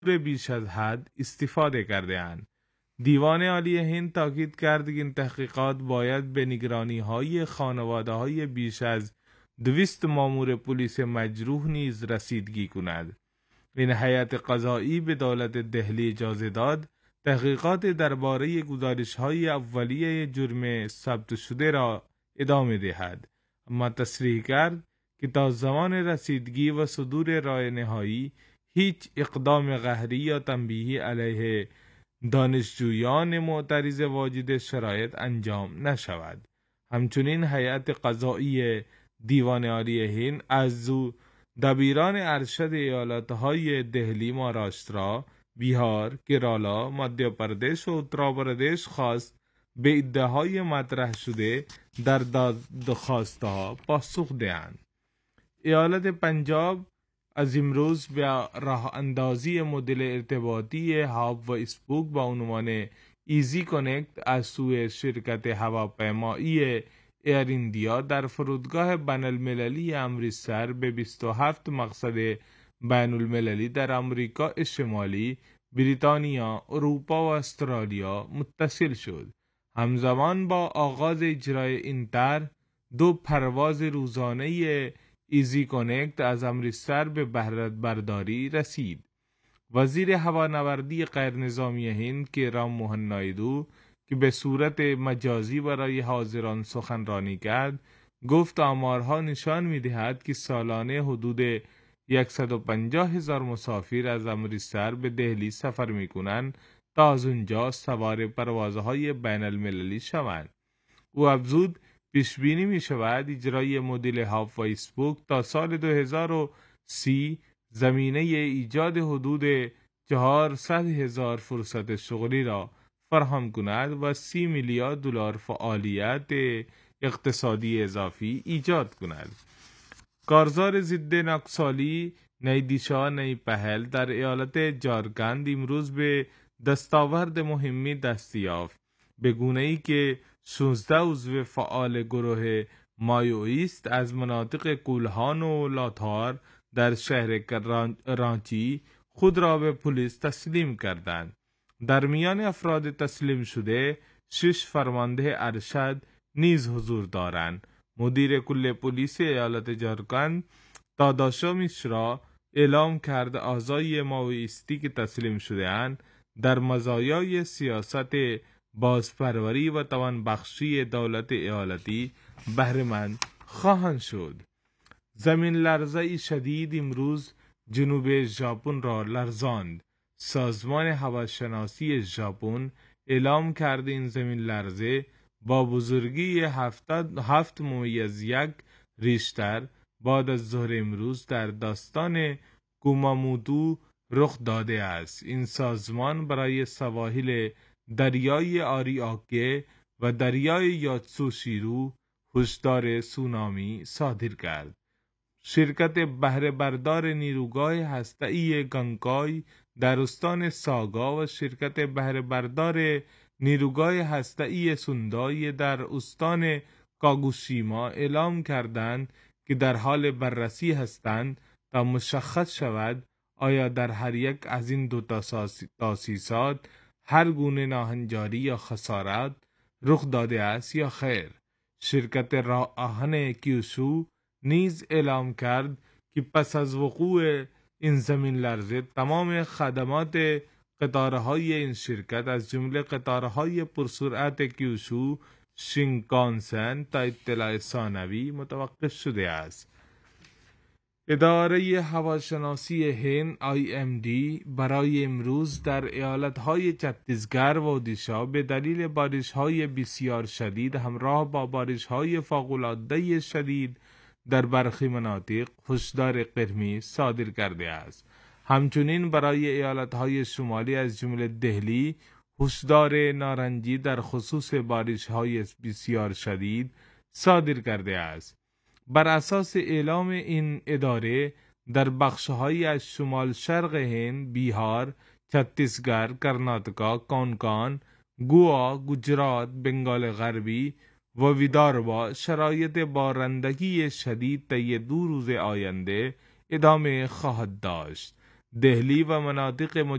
بیش از حد استفاده کرده‌اند. دیوان عالی هند تاکید کرد که این تحقیقات باید به نگرانی‌های خانواده‌های بیش از 200 مامور پلیس مجروح نیز رسیدگی کند. این هیئت قضایی به دولت دهلی اجازه داد تحقیقات درباره گزارش‌های اولیه جرم ثبت شده را ادامه دهد، اما تصریح کرد که تا زمان رسیدگی و صدور رای نهایی هیچ اقدام قهری یا تنبیهی علیه دانشجویان معترض واجد شرایط انجام نشود. همچنین هیئت قضایی دیوان عالی هند از دبیران ارشد ایالتهای دهلی، مهاراشترا، بیهار، کرالا، مدھیہ پردیش و اتر پردیش خواست به ادعاهای مطرح شده در دادخواستها پاسخ دهند. ایالت پنجاب از امروز به راه اندازی مدل ارتباطی هاب و اسپوک با عنوان ایزی کانکت از سوی شرکت هواپیمایی ایر ایندیا در فرودگاه بین المللی امریتسر به 27 مقصد بین المللی در آمریکا شمالی، بریتانیا، اروپا و استرالیا متصل شد. همزمان با آغاز اجرای این طرح، 2 پرواز روزانه ایزی کانکت از امریتسر به بهره برداری رسید. وزیر هوانوردی غیر نظامی هند که رام موهن نایدو که به صورت مجازی برای حاضران سخنرانی کرد، گفت آمارها نشان می‌دهد که سالانه حدود 150,000 مسافر از امریتسر به دهلی سفر می‌کنند تا از اونجا سوار پروازهای بین المللی شوند. او افزود پیش بینی می شود اجرای مدل هاب و اسپوک تا سال 2030 زمینه ایجاد حدود 400,000 فرصت شغلی را فراهم کند و 30 میلیارد دلار فعالیت اقتصادی اضافی ایجاد کند. کارزار ضد نکسالی نئی دیشا نئی پهل در ایالت جارکند امروز به دستاورد مهمی دست یافت، به گونه‌ای که 16 عضو فعال گروه مایوئیست از مناطق کولهان و لاتار در شهر رانچی خود را به پلیس تسلیم کردند. در میان افراد تسلیم شده 6 فرمانده ارشد نیز حضور دارند. مدیر کل پلیس ایالت جارکند داداشا میشرا اعلام کرد اعضای مایوئیستی که تسلیم شده اند در مزایای سیاست بازپروری و توانبخشی دولت ایالتی بهره‌مند خواهند شد. زمین لرزه شدید امروز جنوب ژاپن را لرزاند. سازمان هواشناسی ژاپن اعلام کرده این زمین لرزه با بزرگی 7.1 ریشتر بعد از ظهر امروز در داستان کوماموتو رخ داده است. این سازمان برای سواحل دریای آریاکه و دریای یاتسوشیرو هشدار سونامی صادر کرد. شرکت بهره بردار نیروگاه هسته‌ای گانکای در استان ساگا و شرکت بهره بردار نیروگاه هسته‌ای سوندای در استان کاگوشیما اعلام کردند که در حال بررسی هستند تا مشخص شود آیا در هر یک از این 2 تاسیسات هر گونه ناهنجاری یا خسارات رخ داده است یا خیر. شرکت راه آهن کیوشو نیز اعلام کرد که پس از وقوع این زمین لرزه تمام خدمات قطارهای این شرکت از جمله قطارهای پرسرعت کیوشو شینکانسن تا اطلاع ثانوی متوقف شده است. اداره هواشناسی هند IMD برای امروز در ایالتهای چتیسگڑ و اودیشا به دلیل بارش‌های بسیار شدید همراه با بارش‌های فوق‌العاده شدید در برخی مناطق هشدار قرمز صادر کرده است. همچنین برای ایالتهای شمالی از جمله دهلی هشدار نارنجی در خصوص بارش‌های بسیار شدید صادر کرده است. بر اساس اعلام این اداره در بخش‌هایی از شمال شرق هند، بیهار، چتیسگڑ، کرناٹکا، کونکن، گوا، گجرات، بنگال غربی و ویداربا شرایط بارندگی شدید طی 2 روز آینده ادامه خواهد داشت. دهلی و مناطق